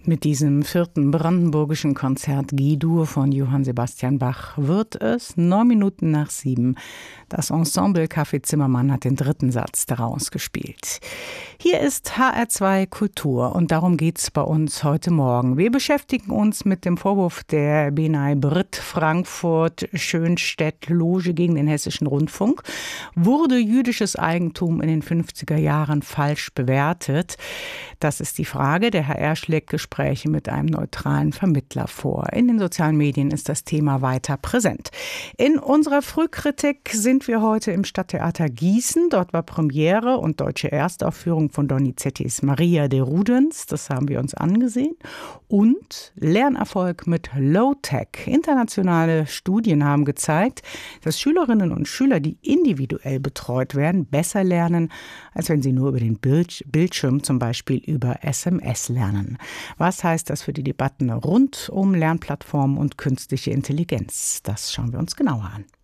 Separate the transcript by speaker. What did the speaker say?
Speaker 1: Mit diesem 4. brandenburgischen Konzert G-Dur von Johann Sebastian Bach wird es 7:09. Das Ensemble Café Zimmermann hat den 3. Satz daraus gespielt. Hier ist HR2 Kultur und darum geht's bei uns heute Morgen. Wir beschäftigen uns mit dem Vorwurf der Benay Brit Frankfurt Schönstedt Loge gegen den Hessischen Rundfunk. Wurde jüdisches Eigentum in den 50er Jahren falsch bewertet? Das ist die Frage. Der HR schlägt Gespräche mit einem neutralen Vermittler vor. In den sozialen Medien ist das Thema weiter präsent. In unserer Frühkritik sind wir heute im Stadttheater Gießen. Dort war Premiere und deutsche Erstaufführung von Donizettis Maria de Rudens. Das haben wir uns angesehen. Und Lernerfolg mit Low-Tech. Internationale Studien haben gezeigt, dass Schülerinnen und Schüler, die individuell betreut werden, besser lernen, als wenn sie nur über den Bildschirm, zum Beispiel über SMS lernen. Was heißt das für die Debatten rund um Lernplattformen und künstliche Intelligenz? Das schauen wir uns genauer an.